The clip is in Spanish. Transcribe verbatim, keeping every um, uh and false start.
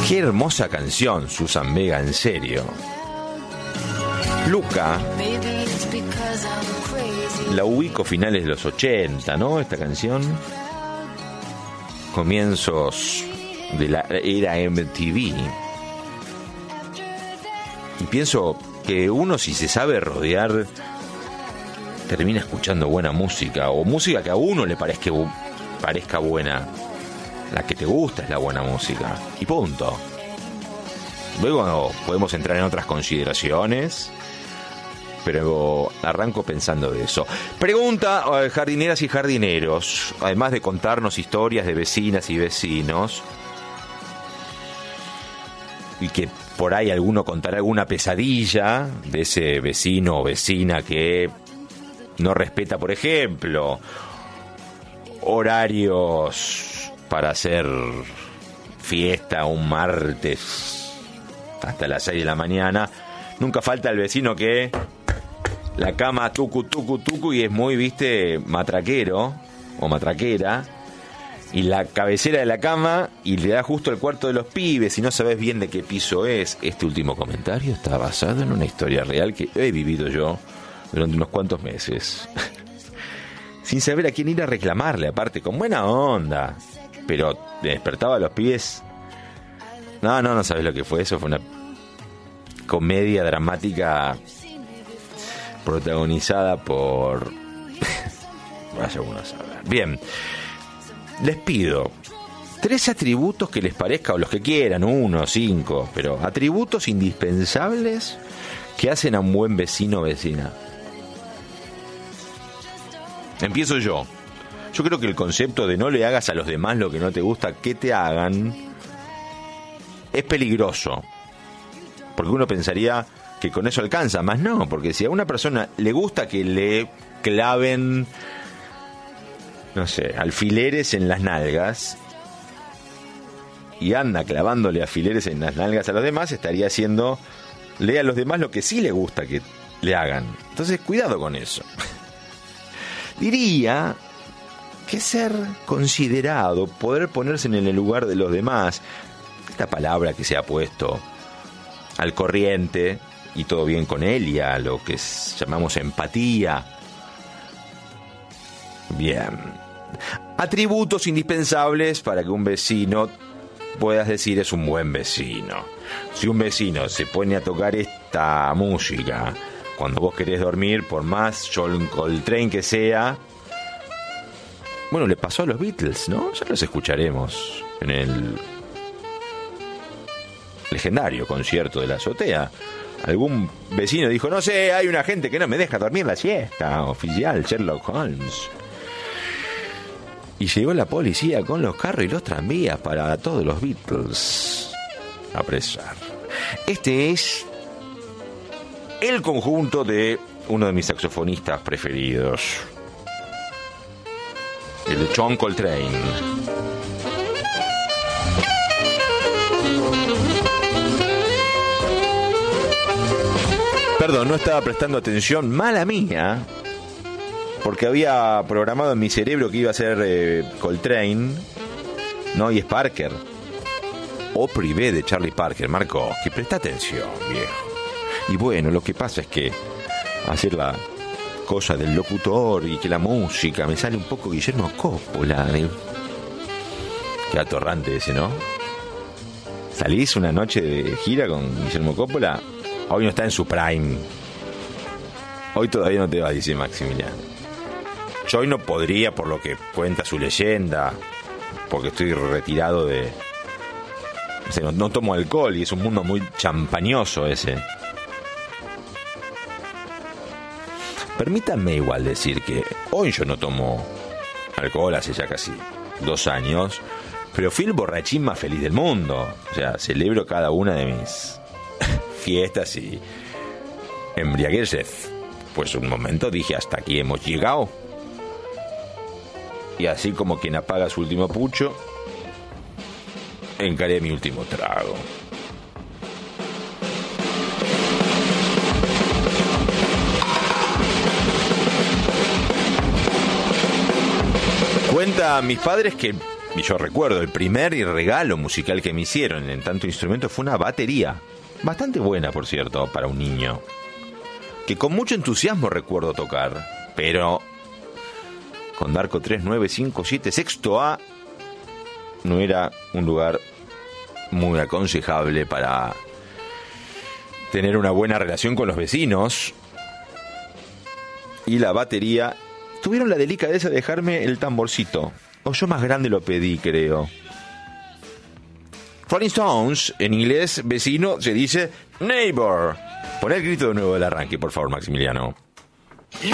Qué hermosa canción, Susan Vega, en serio. Luca, la ubico finales de los ochenta, ¿no? Esta canción. Comienzos de la era M T V. Y pienso que uno, si se sabe rodear, termina escuchando buena música, o música que a uno le parezca, parezca buena. La que te gusta es la buena música, y punto. Luego podemos entrar en otras consideraciones, pero arranco pensando de eso. Pregunta, jardineras y jardineros, además de contarnos historias de vecinas y vecinos, y que por ahí alguno contará alguna pesadilla de ese vecino o vecina que no respeta, por ejemplo, horarios para hacer fiesta un martes hasta las seis de la mañana. Nunca falta el vecino que la cama tucu, tucu, tucu, y es muy, viste, matraquero o matraquera, y la cabecera de la cama, y le da justo el cuarto de los pibes, y no sabes bien de qué piso es. Este último comentario está basado en una historia real que he vivido yo durante unos cuantos meses. Sin saber a quién ir a reclamarle, aparte, con buena onda. Pero despertaba a los pibes. No, no, no sabes lo que fue. Eso fue una comedia dramática protagonizada por... vaya uno a saber. Bien, les pido tres atributos que les parezca, o los que quieran, uno, cinco, pero atributos indispensables que hacen a un buen vecino o vecina. Empiezo yo. Yo creo que el concepto de no le hagas a los demás lo que no te gusta que te hagan es peligroso, porque uno pensaría que con eso alcanza, más no, porque si a una persona le gusta que le claven, no sé, alfileres en las nalgas, y anda clavándole alfileres en las nalgas a los demás, estaría haciendo, le a los demás lo que sí le gusta que le hagan. Entonces, cuidado con eso. Diría que ser considerado, poder ponerse en el lugar de los demás, esta palabra que se ha puesto al corriente, y todo bien con ella, lo que llamamos empatía. Bien. Atributos indispensables para que un vecino puedas decir es un buen vecino. Si un vecino se pone a tocar esta música cuando vos querés dormir, por más John Coltrane que sea, bueno, le pasó a los Beatles, ¿no? Ya los escucharemos en el legendario concierto de la azotea. Algún vecino dijo, no sé, hay una gente que no me deja dormir la siesta. Oficial Sherlock Holmes. Y llegó la policía con los carros y los tranvías para a todos los Beatles apresar. Este es el conjunto de uno de mis saxofonistas preferidos, el de John Coltrane. Perdón, no estaba prestando atención, mala mía, porque había programado en mi cerebro que iba a ser eh, Coltrane, no, y es Parker, o Privé de Charlie Parker. Marco, que presta atención, viejo. Y bueno, lo que pasa es que hacer la cosa del locutor y que la música me sale un poco Guillermo Coppola. Qué atorrante ese, ¿no? ¿Salís una noche de gira con Guillermo Coppola? Hoy no está en su prime. Hoy todavía no te va, dice Maximiliano. Yo hoy no podría, por lo que cuenta su leyenda, porque estoy retirado de... O sea, no, no tomo alcohol y es un mundo muy champañoso ese. Permítanme igual decir que hoy yo no tomo alcohol hace ya casi dos años, pero fui el borrachín más feliz del mundo. O sea, celebro cada una de mis fiestas y embriagueces. Pues un momento dije, hasta aquí hemos llegado. Y así como quien apaga su último pucho, encaré mi último trago. Cuenta a mis padres que y yo recuerdo, el primer regalo musical que me hicieron en tanto instrumento fue una batería. Bastante buena, por cierto, para un niño. Que con mucho entusiasmo recuerdo tocar. Pero con Darko tres, nueve, cinco, siete, sexto A, no era un lugar muy aconsejable para tener una buena relación con los vecinos. Y la batería, tuvieron la delicadeza de dejarme el tamborcito. O yo más grande lo pedí, creo. Rolling Stones, en inglés vecino, se dice neighbor. Pon el grito de nuevo del arranque, por favor, Maximiliano.